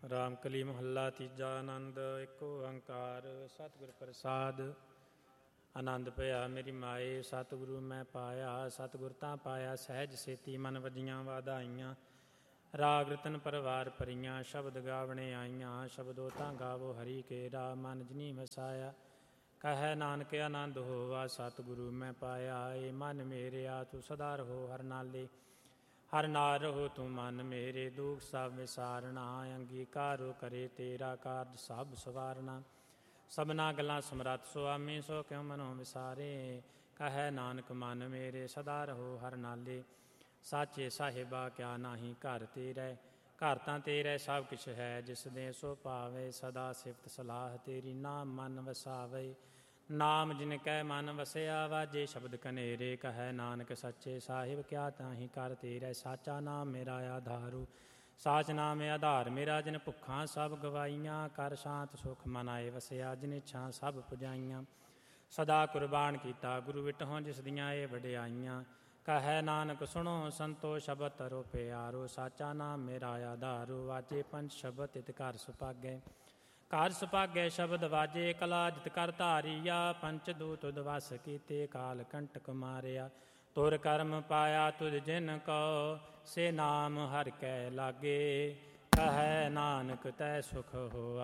ਰਾਮ ਕਲੀ ਮਹੱਲਾ ਤੀਜਾ। ਆਨੰਦ ਇੱਕ ਓੰਕਾਰ ਸਤਿਗੁਰ ਪ੍ਰਸਾਦ। ਆਨੰਦ ਭਇਆ ਮੇਰੀ ਮਾਏ ਸਤਿਗੁਰੂ ਮੈਂ ਪਾਇਆ। ਸਤਿਗੁਰ ਤਾਂ ਪਾਇਆ ਸਹਿਜ ਸੇਤੀ ਮਨ ਵਜੀਆਂ ਵਾਧਾਈਆਂ। ਰਾਗ ਰਤਨ ਪਰਵਾਰ ਭਰੀਆਂ ਸ਼ਬਦ ਗਾਵਣੇ ਆਈਆਂ। ਸ਼ਬਦੋ ਤਾਂ ਗਾਵੋ ਹਰੀ ਕੇਰਾ ਮਨ ਜਨੀ ਵਸਾਇਆ। ਕਹੈ ਨਾਨਕ ਆਨੰਦ ਹੋਵਾ ਸਤਿਗੁਰੂ ਮੈਂ ਪਾਇਆ। ਏ ਮਨ ਮੇਰਿਆ ਤੂੰ ਸਦਾ ਰਹੋ ਹਰ ਨਾਲੇ। ਹਰ ਨਾਲ ਰਹੋ ਤੂੰ ਮਨ ਮੇਰੇ ਦੁਖ ਸਭ ਵਿਸਾਰਨਾ। ਅੰਗੀਕਾਰੋ ਕਰੇ ਤੇਰਾ ਕਾਰਜ ਸਭ ਸਵਾਰਨਾ। ਸਭਨਾ ਗੱਲਾਂ ਸਮਰੱਥ ਸੁਆਮੀ ਸੋ ਕਿਉ ਮਨੋ ਵਿਸਾਰੇ। ਕਹੈ ਨਾਨਕ ਮਨ ਮੇਰੇ ਸਦਾ ਰਹੋ ਹਰ ਨਾਲੇ। ਸਾਚੇ ਸਾਹਿਬਾ ਕਿਆ ਨਾਹੀ ਘਰ ਤੇਰੇ। ਘਰ ਤਾਂ ਤੇਰੇ ਸਭ ਕਿਛ ਹੈ ਜਿਸ ਦੇ ਸੋ ਪਾਵੇ। ਸਦਾ ਸਿਫਤ ਸਲਾਹ ਤੇਰੀ ਨਾਮ ਮਨ ਵਸਾਵੇ। ਨਾਮ ਜਿਨ ਕੈ ਮਨ ਵਸਿਆ ਵਾਜੇ ਸ਼ਬਦ ਕਨੇਰੇ। ਕਹੈ ਨਾਨਕ ਸੱਚੇ ਸਾਹਿਬ ਕਿਆ ਤਾਹੀ ਕਰ ਤੇਰੇ। ਸਾਚਾ ਨਾਮ ਮੇਰਾ ਆਧਾਰੂ ਸਾਚ ਨਾਮ ਆਧਾਰ ਮੇਰਾ। ਜਿਨ ਭੁੱਖਾਂ ਸਭ ਗਵਾਈਆਂ ਕਰ ਸ਼ਾਂਤ ਸੁਖ ਮਨ ਆਏ ਵਸਿਆ। ਜਿਨ ਇੱਛਾ ਸਭ ਪੁਜਾਈਆਂ ਸਦਾ ਕੁਰਬਾਨ ਕੀਤਾ ਗੁਰੂ ਵਿਟਹੁ ਜਿਸ ਦੀਆਂ ਇਹ ਵਡਿਆਈਆਂ। ਕਹੈ ਨਾਨਕ ਸੁਣੋ ਸੰਤੋ ਸ਼ਬਦ ਤਰੋ ਪਿਆਰੋ। ਸਾਚਾ ਨਾਮ ਮੇਰਾ ਆਧਾਰੂ ਵਾਜੇ ਪੰਜ ਸ਼ਬਦ ਤਿਤ ਘਰ ਸੁਭਾਗੈ। ਘਰ ਸੁਭਾਗੈ ਸ਼ਬਦ ਵਾਜੇ ਕਲਾ ਜਿਤ ਕਰ ਧਾਰੀਆ। ਪੰਚ ਦੂਤ ਉਦਵਸ ਕੀਤੇ ਕਾਲ ਕੰਟਕ ਮਾਰਿਆ। ਤੁਰ ਕਰਮ ਪਾਇਆ ਤੁਧ ਜਿਨ ਕੋ ਸੇ ਨਾਮ ਹਰਿ ਕੈ ਲਾਗੇ। ਕਹੈ ਨਾਨਕ ਤੈ ਸੁਖ ਹੋਆ